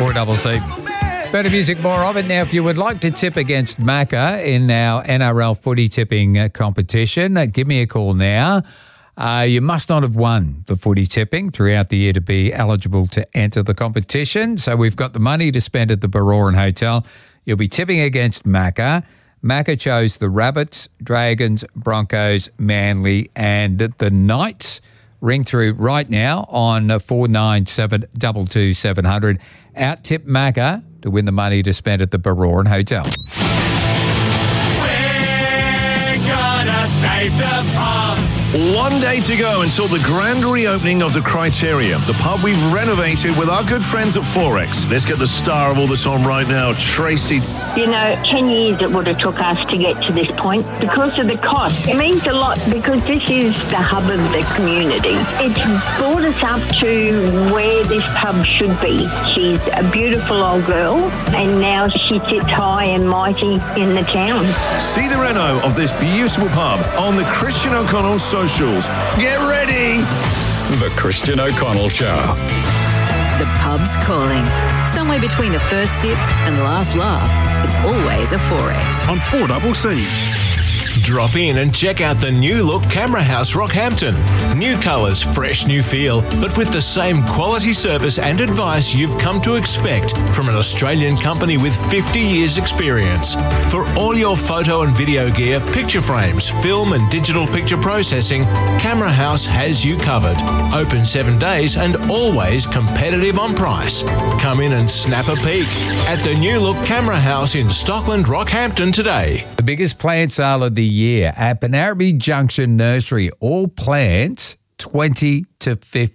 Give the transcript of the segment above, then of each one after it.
4CC. Better music, more of it. Now, if you would like to tip against Macca in our NRL footy tipping competition, give me a call now. You must not have won the footy tipping throughout the year to be eligible to enter the competition. So we've got the money to spend at the Baroran Hotel. You'll be tipping against Macca. Macca chose the Rabbits, Dragons, Broncos, Manly and the Knights. Ring through right now on 497 22 700. Out-tip Macca to win the money to spend at the Baroran Hotel. We're gonna save the pub. 1 day to go until the grand reopening of the Criterium, the pub we've renovated with our good friends at Forex. Let's get the star of all this on right now, Tracy. 10 years it would have took us to get to this point because of the cost. It means a lot because this is the hub of the community. It's brought us up to where this pub should be. She's a beautiful old girl and now she sits high and mighty in the town. See the reno of this beautiful pub on the Christian O'Connell socials. Get ready! The Christian O'Connell Show. The pub's calling. Somewhere between the first sip and last laugh, it's always a Forex. On 4CC. Drop in and check out the new look Camera House Rockhampton. New colours, fresh new feel, but with the same quality service and advice you've come to expect from an Australian company with 50 years experience. For all your photo and video gear, picture frames, film and digital picture processing, Camera House has you covered. Open 7 days and always competitive on price. Come in and snap a peek at the new look Camera House in Stockland, Rockhampton today. The biggest plant sale of the year at Benarabi Junction Nursery. All plants 20 to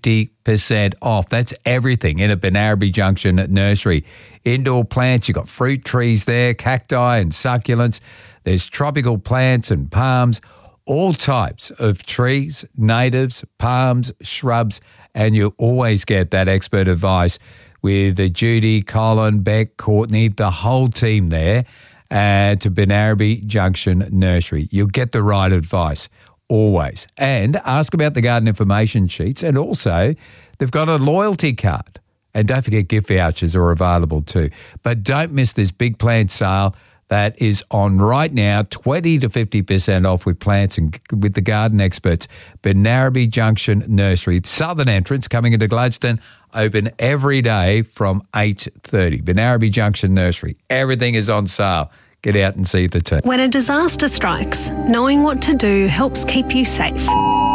50% off. That's everything in a Benarabi Junction Nursery. Indoor plants, you've got fruit trees there, cacti and succulents. There's tropical plants and palms, all types of trees, natives, palms, shrubs, and you always get that expert advice with Judy, Colin, Beck, Courtney, the whole team there. To Benarabi Junction Nursery. You'll get the right advice, always. And ask about the garden information sheets. And also, they've got a loyalty card. And don't forget, gift vouchers are available too. But don't miss this big plant sale that is on right now, 20 to 50% off with plants and with the garden experts. Benarabi Junction Nursery, southern entrance coming into Gladstone, open every day from 8:30. Benarabi Junction Nursery. Everything is on sale. Get out and see the team. When a disaster strikes, knowing what to do helps keep you safe.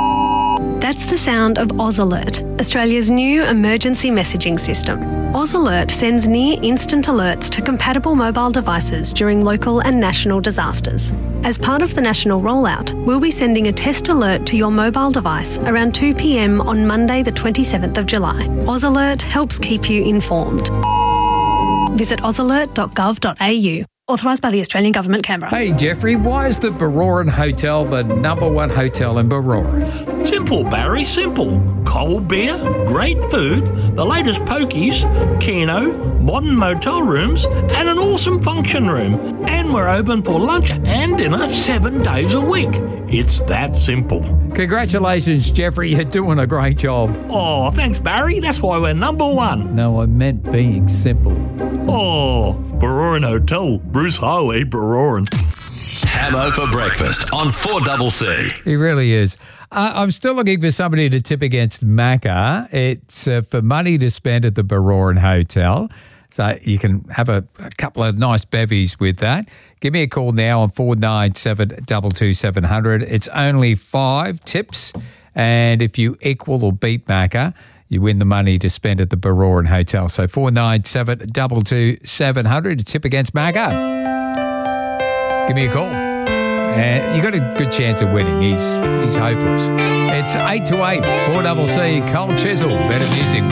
That's the sound of Oz Alert, Australia's new emergency messaging system. Oz Alert sends near-instant alerts to compatible mobile devices during local and national disasters. As part of the national rollout, we'll be sending a test alert to your mobile device around 2 p.m. on Monday the 27th of July. Oz Alert helps keep you informed. Visit ozalert.gov.au. Authorised by the Australian Government, Canberra. Hey, Jeffrey, why is the Baroran Hotel the number one hotel in Baroran? Simple, Barry, simple. Cold beer, great food, the latest pokies, keno, modern motel rooms, and an awesome function room. And we're open for lunch and dinner 7 days a week. It's that simple. Congratulations, Jeffrey. You're doing a great job. Oh, thanks, Barry. That's why we're number one. No, I meant being simple. Oh, Baroran Hotel, Bruce Highway, Baroran. Hamo for breakfast on 4CC. He really is. I'm still looking for somebody to tip against Macca. It's for money to spend at the Baroran Hotel. So you can have a couple of nice bevies with that. Give me a call now on 497 22 700. It's only 5 tips. And if you equal or beat Macca, you win the money to spend at the Baroran Hotel. So 497 22 700 to tip against Macca. Give me a call. And you got a good chance of winning. He's hopeless. It's 8 to 8, 4CC, Cole Chisel, better music.